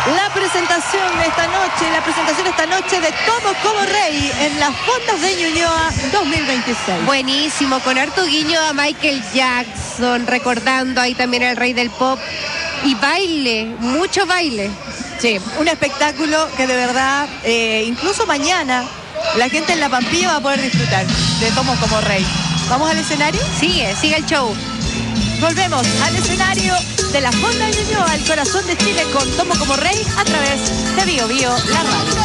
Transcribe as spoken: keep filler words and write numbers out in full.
La presentación de esta noche, la presentación esta noche de Tomo como Rey en las Fondas de Ñuñoa dos mil veintiséis. Buenísimo, con harto guiño a Michael Jackson, recordando ahí también al rey del pop. Y baile, mucho baile. Sí, un espectáculo que de verdad, eh, incluso mañana, la gente en La Pampilla va a poder disfrutar de Tomo como Rey. ¿Vamos al escenario? Sigue, sigue el show. Volvemos al escenario de la Fonda de Ñuñoa, el corazón de Chile, con Tomo como Rey a través de Bio Bio, la radio.